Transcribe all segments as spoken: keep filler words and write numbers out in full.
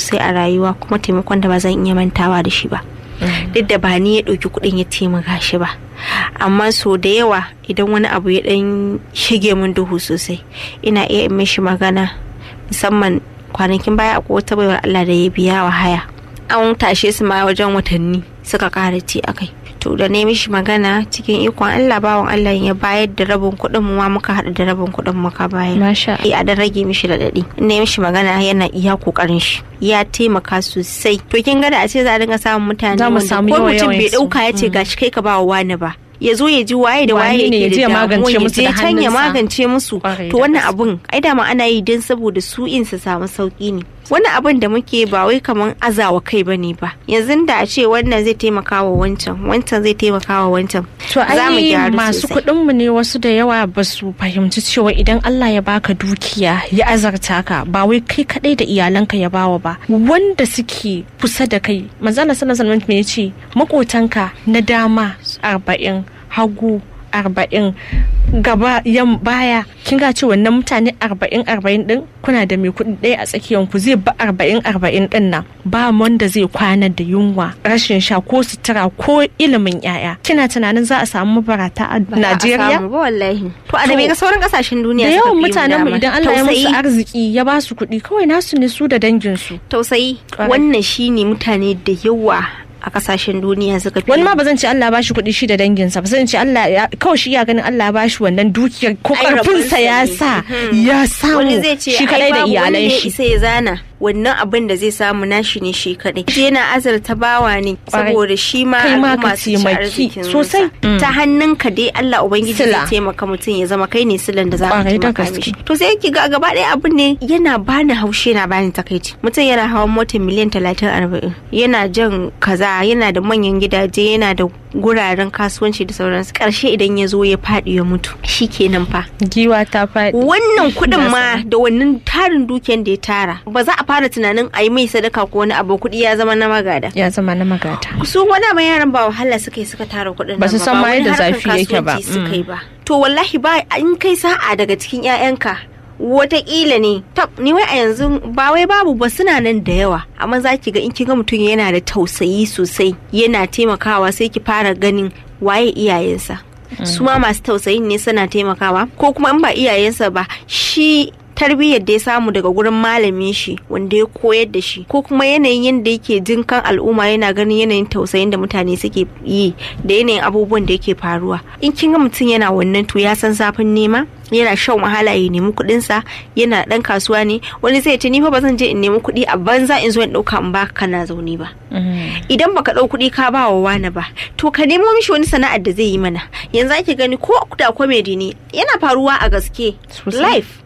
sosai a rayuwa, kuma taimakon da ba zan iya mantawa da shi ba. Duk da ba ni ya ɗauki kuɗin ya taimaka shi ba, amma so da yawa idan wani abu ya ɗan shige min duhu sosai ina iya mishi magana. Musamman kwanakin baya akwai wata baiwar Allah da ya biya wa haya, an tashe su ma wajen watanni suka ƙara ci akai. To da ne mishi magana cikin ikon Allah, bawan Allah ya bayar da rabin kuɗin mu ma muka haɗa da rabin kuɗin muka bayar. Masha Allah. A dan rage mishi radadi. Ne mishi magana yana iya kokarin shi. Ya taimaka sosai. To kin ga da a ce za a dinga samun mutane wanda ko mutum bai dauka ya ce gashi kai ka ba wa wani ba. Ya zo ya ji waye da waye yake da damuwa, ya je can ya magance musu. To wannan abun ai dama ana yi don saboda su in su samu sauki ne. Wannan abin da muke ba wai kaman azawa kai bane ba. Yanzu da a ce wannan zai taimaka wa wancan, wancan zai taimaka wa wancan. To ai masu kuɗin mu ne wasu da yawa ba su fahimci cewa idan Allah ya baka dukiya ya azarta ka, ba wai kai kadai da iyalanka ya bawa ba, wanda suke kusa da kai. Manzo Allah sallallahu alaihi wasallam ya ce makotanka na dama arba'in, hagu arba'in, gaba yan baya. Kin ga cewa wannan mutane arba'in arba'in din kuna da mai kuɗi ɗaya a tsakiyar ku, zai ba arba'in arba'in din nan ba wanda zai kwana da yunwa, rashin sha ko sutura ko ilimin yaya. Kina tunanin za a samu mabarata a Najeriya? Ba wallahi. To a da ga sauran kasashen duniya da yawan mutanen mu idan Allah ya musu arziki ya ba su kuɗi kawai nasu ne su da dangin su. Tausayi wannan shine mutane da yawa a kasashen duniya suka fi. Wani ma ba zan ce Allah ba shi kuɗi shi da danginsa ba, zan ce Allah ya kawai shi ya ganin Allah ba shi wannan dukiyar ko karfinsa ya sa ya samu shi kadai da iyalan shi. Sai ya zana wannan abin da zai samu nashi ne shi kadai. Shi yana azurta bawa ne saboda shi ma al'umma su ci arzikin sosai. Ta hannunka dai Allah ubangiji zai taimaka mutum ya zama kai ne silan da za ka taimaka mishi. To sai ki ga gaba ɗaya abin ne yana bani haushi, yana bani takaici. Mutum yana hawan motar miliyan talatin arba'in, yana jan kaza, yana da manyan gidaje, yana da guraren kasuwanci da sauransu. Karshe idan ya zo ya faɗi ya mutu, shi kenan fa giwa ta faɗi. Wannan kuɗin ma da wannan tarin dukiyar da ya tara ba za a fara tunanin a yi mai sadaka ko wani abu, kuɗi ya zama na magada. Ya zama na magada. Su wani abin yaran ba wahala suka yi suka tara kuɗin ba su san ma yadda zafi yake ba. ba. To wallahi ba in kai sa'a daga cikin 'ya'yanka wataƙila ne tab ni wai a yanzu ba wai babu ba, suna nan da yawa, amma za ki ga in kin ga mutum yana da tausayi sosai yana taimakawa sai ki fara ganin waye iyayensa. Su ma masu tausayin ne suna taimakawa, ko kuma in ba iyayensa ba shi tarbiyyar da ya samu daga gurin malamin shi wanda ya koyar da shi, ko kuma yanayin yadda yake jinkan al'umma, yana ganin yanayin tausayin da mutane suke yi da yanayin abubuwan da yake faruwa. In kin ga mutum yana wannan to ya san zafin nema, yana shan wahala ya nemi kuɗin sa, yana dan kasuwa ne. Wani zai ce ni fa ba zan je in nemi kuɗi a banza in zo in dauka in baka kana zaune ba. Idan baka dau kuɗi ka ba wa wani ba, to ka nemo mishi wani sana'ar da zai yi mana. Yanzu ake gani ko da comedy ne yana faruwa a gaske life.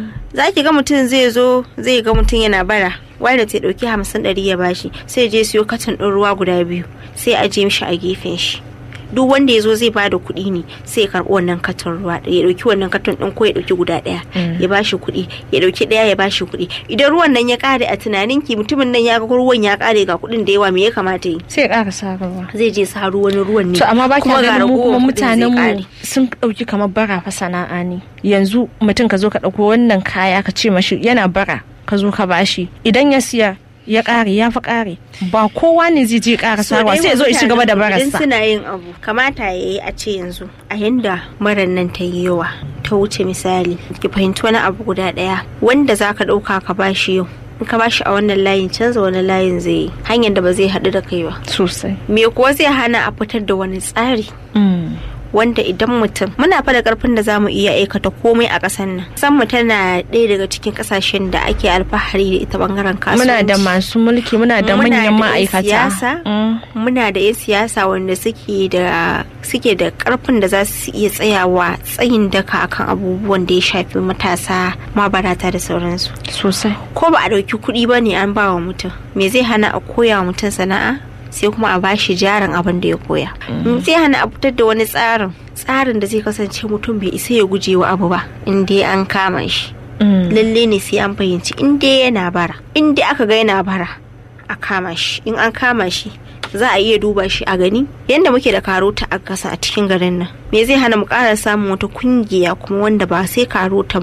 Za ki ga mutum zai zo zai ga mutum yana bara, wanda ta dauki hamsin ɗari ya bashi, sai je siyo katon ɗin ruwa guda biyu sai a je mishi a gefen shi. Duk wanda ya zo zai bada kuɗi ne sai ya karɓi wannan katon ruwa, ya ɗauki wannan katon ɗin ko ya ɗauki guda ɗaya ya bashi kuɗi, ya ɗauki ɗaya ya bashi kuɗi. Idan ruwan nan ya ƙare a tunanin ki mutumin nan ya ga ruwan ya ƙare ga kuɗin da yawa, me ya kamata yi? Sai ya ƙara sa ruwa. Zai je sa wani ruwan ne. To amma ba ki ganin mu kuma mutanen mu sun ɗauki kamar bara fa sana'a ne. Yanzu mutum ka zo ka ɗauko wannan kaya ka ce mashi yana bara, ka zo ka bashi, idan ya siya ya ƙare ya fi ƙare, ba kowa ne zai je ƙara sarwa sai zo ya ci gaba da barasa. Idan suna yin abu kamata ya yi a ce yanzu a yanda maran nan ta yi yawa ta wuce misali, ki fahimci wani abu guda ɗaya wanda za ka ɗauka ka bashi yau, in ka bashi a wannan layin canza wani layin zai yi hanyar da ba zai haɗu da kai ba sosai. Me kuwa zai hana a fitar da wani tsari wanda idan mutum muna fa da karfin da zamu iya aikata komai a ƙasar nan. San mu tana ɗaya daga cikin ƙasashen da ake alfahari da ita bangaren kasuwanci. Muna da masu mulki, muna da manyan ma'aikata, muna da 'yan siyasa wanda suke da suke da karfin da za su iya tsayawa tsayin daka akan abubuwan da ya shafi matasa, mabarata da sauransu. Sosai. Ko ba a ɗauki kuɗi ba ne an ba wa mutum, me zai hana a koya wa mutum sana'a sai kuma a bashi jarin abin da ya koya. Zai hana a fitar da wani tsarin tsarin da zai kasance mutum bai isa ya guje wa abu ba in dai an kama shi. Lalle ne sai an fahimci in dai yana bara, in dai aka ga yana bara a kama shi. In an kama shi za a iya duba shi a gani yadda muke da karota a kasa a cikin garin nan. Me zai hana mu ƙara samun wata kungiya kuma wanda ba sai karotan ba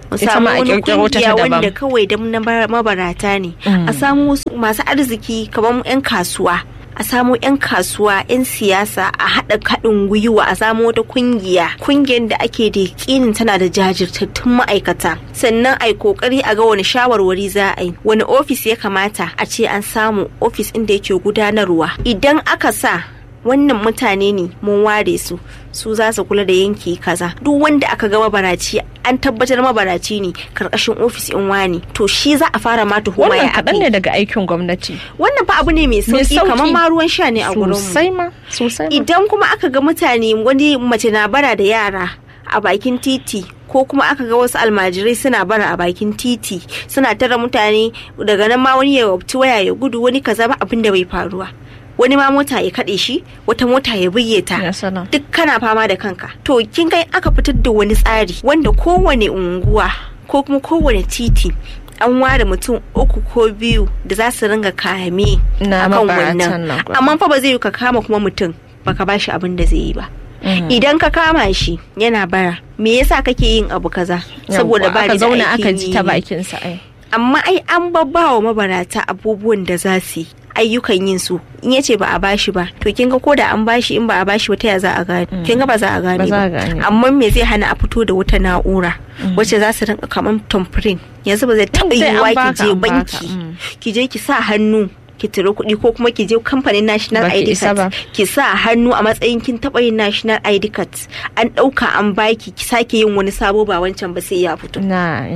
a samu wani kungiya wanda kawai da mabarata ne a samu wasu masu arziki kamar yan kasuwa a samu 'yan kasuwa 'yan siyasa a haɗa kaɗin gwiwa a samu wata kungiya kungiyar da ake da yakinin tana da jajirtattun ma'aikata sannan a yi kokari a ga wani shawarwari za a yi wani ofis ya kamata a ce an samu ofis inda yake gudanarwa idan aka sa wannan mutane ne mun ware su su za su kula da yanki kaza duk wanda aka ga mabaraci an tabbatar mabaraci ne karkashin ofis in wani to shi za a fara ma tuhuma ya kaɗan ne daga aikin gwamnati wannan fa abu ne mai sauki kamar ma ruwan sha ne a gurin sosai ma sosai idan kuma aka ga mutane wani mace na bara da yara a bakin titi ko kuma aka ga wasu almajirai suna bara a bakin titi suna tara mutane daga nan ma wani ya wabci waya ya gudu wani kaza ba abin da bai faruwa wani ma mota ya kaɗe shi wata mota ya buge ta duk kana fama da kanka to kin ga aka fitar da wani tsari wanda kowane unguwa ko kuma kowane titi an ware mutum uku ko biyu da za su ringa kame akan wannan amma fa ba zai yi ka kama kuma mutum baka bashi abin da zai yi ba idan ka kama shi yana bara me yasa kake yin abu kaza saboda ba da zauna aka ji ta bakin sa ai amma ai an babbawa mabarata abubuwan da za su yi ayyukan yin su in yace ba a bashi ba to kin ga koda an bashi in ba a bashi ba ta ya za a gane kin ga ba za a gane ba amma me zai hana a fito da wata na'ura wacce za su rinka kaman tamfirin yanzu ba zai taɓa yiwuwa ki je banki ki je ki sa hannu ki tiro kuɗi ko kuma ki je kamfanin national I D card ki sa hannu a matsayin kin taɓa yin national I D card an ɗauka an baki ki sake yin wani sabo ba wancan ba sai ya fito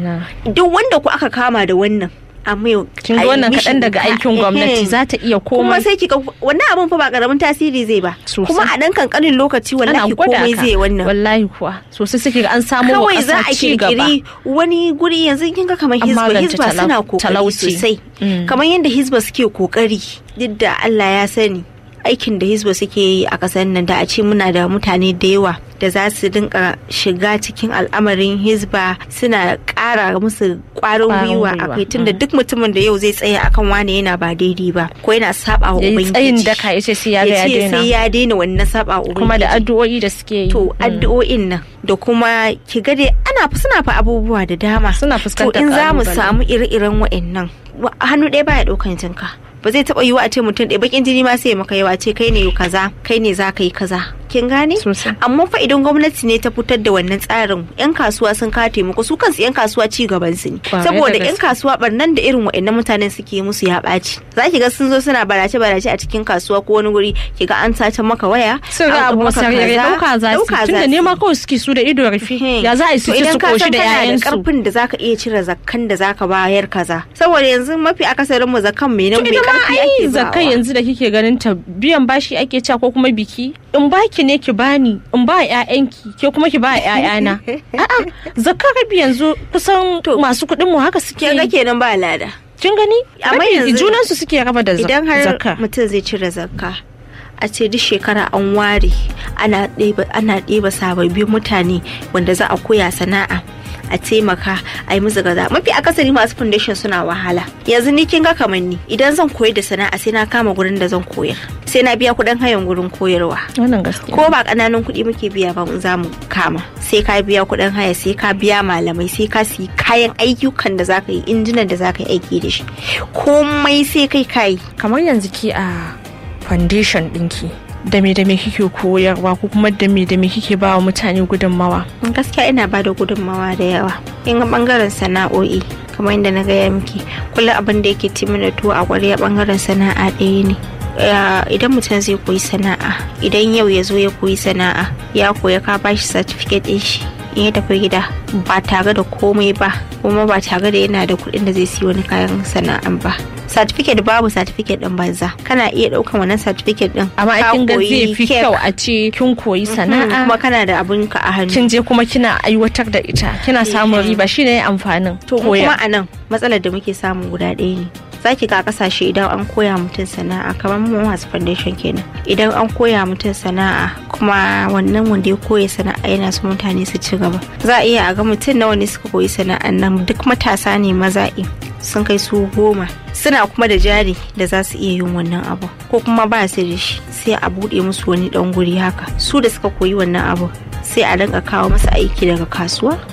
duk wanda ku aka kama da wannan amma yau kin ga wannan kaɗan daga aikin gwamnati za ta iya komai kuma sai kika wannan abun fa ba karamin tasiri zai ba kuma a dan kankanin lokaci wallahi komai zai wannan wallahi kuwa sosai sai kiga an samu wa kasa ci gaba kawai za a kirkiri wani guri yanzu kin ga kamar hizba hizba suna kokari sosai kamar yadda hizba suke kokari duk da Allah ya sani aikin da hizba suke yi a kasar nan da a ce muna da mutane da yawa da za su dinka shiga cikin al'amarin hizba suna ƙara musu ƙwarin gwiwa a kai tunda duk mutumin da yau zai tsaya akan wane yana ba daidai ba ko yana saba wa ubangiji tsayin daka yace sai ya ga ya daina sai ya daina wannan saba wa ubangiji kuma da addu'o'i da suke yi to addu'o'in nan da kuma ki ga dai ana suna fa abubuwa da dama suna fuskantar to in za mu samu ire-iren wa'annan hannu ɗaya baya ɗaukan jinka ba zai taɓa yiwu a ce mutum ɗaya bakin jini ma sai maka yawa ce kai ne kaza kai ne za ka yi kaza kin gane amma fa idan gwamnati ne ta fitar da wannan tsarin yan kasuwa sun ka taimako su kansu yan kasuwa ci gaban su ne saboda yan kasuwa barnan da irin wa'annan mutanen suke musu ya ɓaci za ki ga sun zo suna barace barace a cikin kasuwa ko wani guri ki ga an sace maka waya sun ga abu masarere dauka za su tunda nema kawai suke su da ido rufe ya za a yi su ci su koshi da yayan su karfin da zaka iya cire zakkan da zaka bayar kaza saboda yanzu mafi akasarin mu zakkan mai nan mai karfi ake zakkan yanzu da kike ganin ta biyan bashi ake cewa ko kuma biki in baki ne ki bani in ba ƴaƴanki ke kuma ki ba ƴaƴana a'a zakar rabi yanzu kusan masu kuɗin mu haka suke kin ga kenan ba lada kin gani amma yanzu junan su suke raba da zakka idan har mutum zai cire zakka a ce duk shekara an ware ana ɗeba ana ɗeba sababbin mutane wanda za a koya sana'a a taimaka a yi musu gaza mafi akasari masu foundation suna wahala yanzu ni kin ga kamar ni idan zan koyar da sana'a sai na kama gurin da zan koyar sai na biya kuɗin hayan gurin koyarwa wannan gaskiya ko ba ƙananan kuɗi muke biya ba za mu kama sai ka biya kuɗin haya sai ka biya malamai sai ka siyi kayan ayyukan da zaka yi injinan da zaka yi aiki da shi komai sai kai kai kamar yanzu ki a foundation ɗinki da me da me kike koyarwa ko kuma da me da me kike ba wa mutane gudunmawa? Gaskiya ina ba da gudunmawa da yawa. In bangaren sana'o'i kamar yadda na gaya miki kullum abin da yake timina tuwo a ƙwarya bangaren sana'a ɗaya ne. Idan mutum zai koyi sana'a idan yau ya zo ya koyi sana'a ya koya ka bashi certificate ɗin shi in ya tafi gida ba tare da komai ba kuma ba tare da yana da kuɗin da zai siya wani kayan sana'an ba. Certificate babu certificate din banza kana iya daukan wannan certificate din amma kin ga zai fi kyau a ce kin koyi sana'a kuma kana da abun ka a hannu kin je kuma kina aiwatar da ita kina samun riba shine amfanin to kuma anan matsalar da muke samu guda ɗaya ne zaki ga kasashe idan an koya mutum sana'a kamar mu masu foundation kenan idan an koya mutum sana'a kuma wannan wanda ya koya sana'a yana so mutane su ci gaba za a iya a ga mutum nawa ne suka koyi sana'an nan duk matasa ne maza'i sun kai su goma suna kuma da jari da za su iya yin wannan abu ko kuma ba su da shi sai a buɗe musu wani ɗan guri haka su da suka koyi wannan abu sai a dinga kawo masa aiki daga kasuwa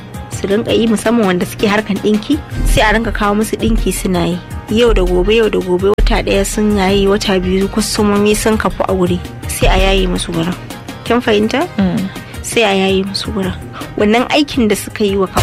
su rinka yi, musamman wanda suke harkan dinki, sai a rinka kawo musu dinki suna yi yau da gobe yau da gobe, wata daya sun yayi, wata biyu kwastomomi sun kafu a wuri, sai a yayi musu wurin. Kin fahimta? Sai a yayi musu wurin. Wannan aikin da suka yi wa